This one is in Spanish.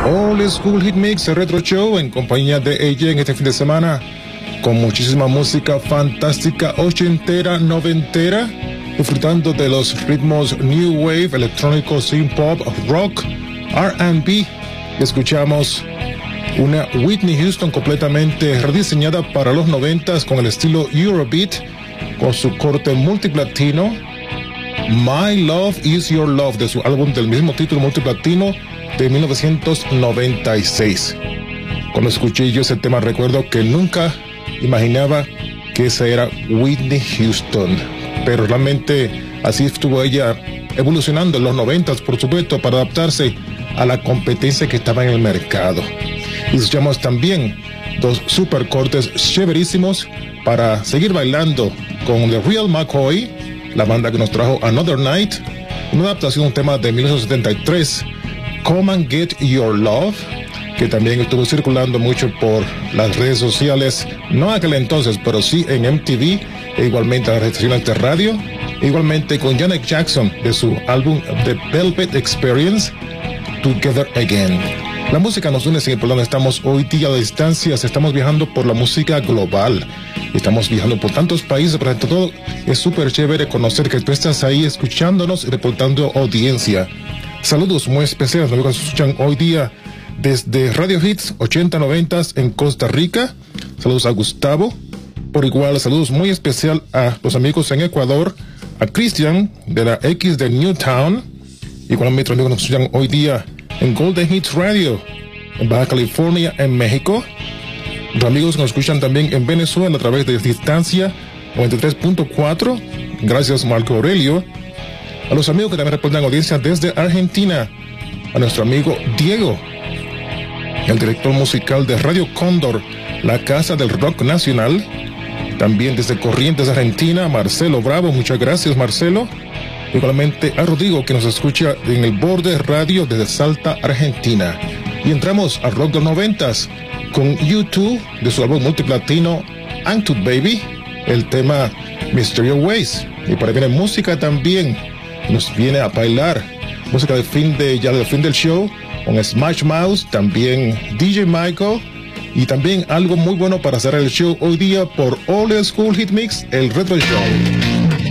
Old School Hit Mix, el Retro Show, en compañía de AJ en este fin de semana, con muchísima música fantástica, ochentera, noventera, disfrutando de los ritmos New Wave, electrónico, synth pop, rock, R&B. Escuchamos una Whitney Houston completamente rediseñada para los 90s con el estilo Eurobeat, con su corte multiplatino, My Love Is Your Love, de su álbum del mismo título multiplatino de 1996. Cuando escuché yo ese tema, recuerdo que nunca imaginaba que esa era Whitney Houston, pero realmente así estuvo ella evolucionando en los 90s, por supuesto, para adaptarse a la competencia que estaba en el mercado. Y escuchamos también dos super cortes chéverísimos para seguir bailando con The Real McCoy, la banda que nos trajo Another Night, una adaptación de un tema de 1973, Come and Get Your Love, que también estuvo circulando mucho por las redes sociales, no aquel entonces, pero sí en MTV, e igualmente a las estaciones de radio, igualmente con Janet Jackson de su álbum The Velvet Experience, Together Again. La música nos une sin importar dónde estamos hoy día a distancias. Estamos viajando por la música global. Estamos viajando por tantos países, pero entre todo es súper chévere conocer que tú estás ahí escuchándonos y reportando audiencia. Saludos muy especiales, los amigos que escuchan hoy día desde Radio Hits 80-90 en Costa Rica. Saludos a Gustavo. Por igual, saludos muy especial a los amigos en Ecuador, a Cristian de la X de Newtown. Igualmente, los amigos que nos escuchan hoy día en Golden Hits Radio, en Baja California, en México. Los amigos que nos escuchan también en Venezuela a través de Distancia 93.4. Gracias, Marco Aurelio. A los amigos que también reportan audiencia desde Argentina, a nuestro amigo Diego, el director musical de Radio Cóndor, la casa del rock nacional. También desde Corrientes, Argentina, Marcelo Bravo, muchas gracias, Marcelo. Igualmente a Rodrigo, que nos escucha en el Borde Radio desde Salta, Argentina. Y entramos al rock de los 90s con U2 de su álbum multiplatino Antud Baby, el tema Mysterious Ways. Y por ahí viene música también, nos viene a bailar música del fin del show con Smash Mouth, también DJ Michael, y también algo muy bueno para cerrar el show hoy día por Old School Hit Mix, el Retro Show.